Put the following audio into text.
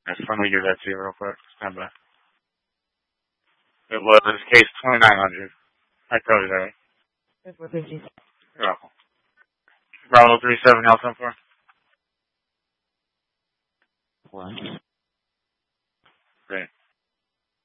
Yes, let me give that to you real quick. Stand by. It was case 2900. I told you that. You're welcome. Bravo 37 L 10-4. What?